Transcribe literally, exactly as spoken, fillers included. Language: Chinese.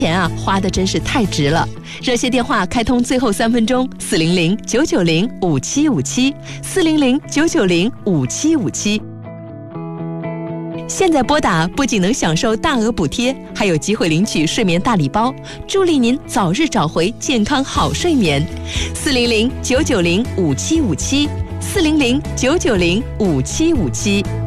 钱啊花的真是太值了。热线电话开通最后三分钟，四零零九九零五七五七，四零零九九零五七五七。现在拨打不仅能享受大额补贴，还有机会领取睡眠大礼包，助力您早日找回健康好睡眠。四零零九九零五七五七，四零零九九零五七五七。